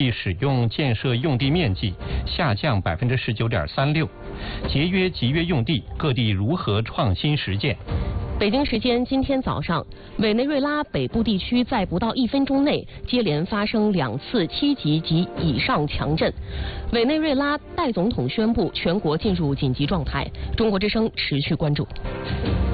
地使用建设用地面积下降19.36%，节约集约用地，各地如何创新实践？ 北京时间今天早上，委内瑞拉北部地区在不到1分钟内接连发生2次7级及以上强震，委内瑞拉代总统宣布全国进入紧急状态。中国之声持续关注。